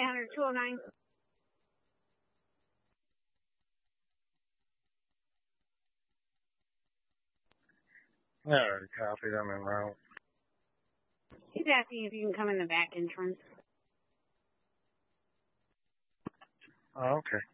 800 209. I already copied. I'm en route. He's asking if you can come in the back entrance. Oh, okay.